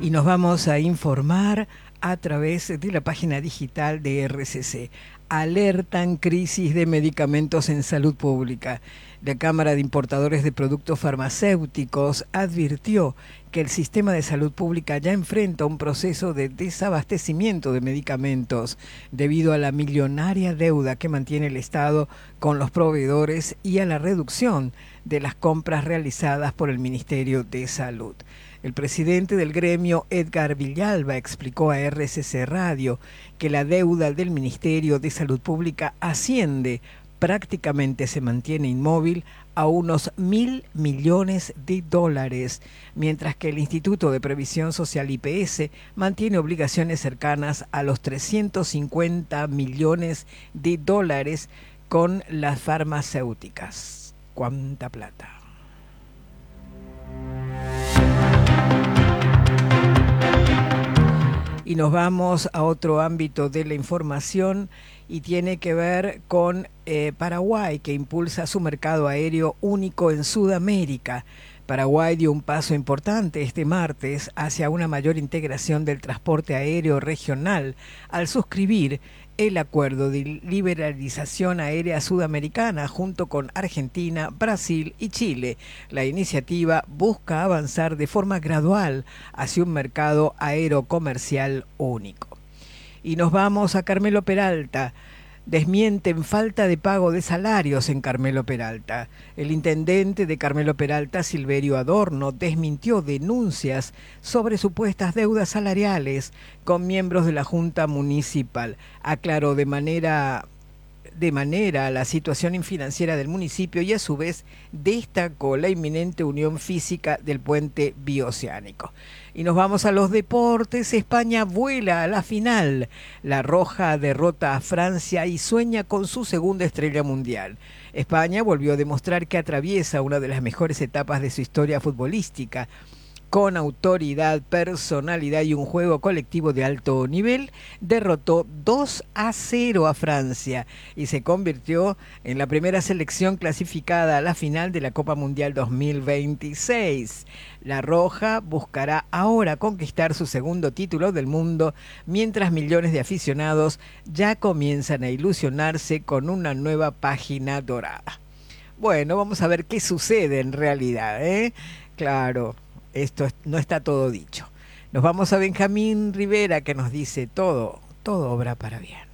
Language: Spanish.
Y nos vamos a informar a través de la página digital de RCC. Alertan crisis de medicamentos en salud pública. La Cámara de Importadores de Productos Farmacéuticos advirtió que el sistema de salud pública ya enfrenta un proceso de desabastecimiento de medicamentos debido a la millonaria deuda que mantiene el Estado con los proveedores y a la reducción de las compras realizadas por el Ministerio de Salud. El presidente del gremio, Edgar Villalba, explicó a RCC Radio que la deuda del Ministerio de Salud Pública prácticamente se mantiene inmóvil a unos 1.000 millones de dólares, mientras que el Instituto de Previsión Social IPS mantiene obligaciones cercanas a los 350 millones de dólares con las farmacéuticas. ¿Cuánta plata? Y nos vamos a otro ámbito de la información y tiene que ver con Paraguay, que impulsa su mercado aéreo único en Sudamérica. Paraguay dio un paso importante este martes hacia una mayor integración del transporte aéreo regional al suscribir el acuerdo de liberalización aérea sudamericana junto con Argentina, Brasil y Chile. La iniciativa busca avanzar de forma gradual hacia un mercado aéreo comercial único. Y nos vamos a Carmelo Peralta. Desmienten falta de pago de salarios en Carmelo Peralta. El intendente de Carmelo Peralta, Silverio Adorno, desmintió denuncias sobre supuestas deudas salariales con miembros de la Junta Municipal. Aclaró de manera la situación financiera del municipio y a su vez destacó la inminente unión física del puente bioceánico. Y nos vamos a los deportes. España vuela a la final. La Roja derrota a Francia y sueña con su segunda estrella mundial. España volvió a demostrar que atraviesa una de las mejores etapas de su historia futbolística. Con autoridad, personalidad y un juego colectivo de alto nivel, derrotó 2-0 a Francia y se convirtió en la primera selección clasificada a la final de la Copa Mundial 2026. La Roja buscará ahora conquistar su segundo título del mundo, mientras millones de aficionados ya comienzan a ilusionarse con una nueva página dorada. Bueno, vamos a ver qué sucede en realidad, ¿eh? Claro. Esto no está todo dicho. Nos vamos a Benjamín Rivera, que nos dice todo obra para bien.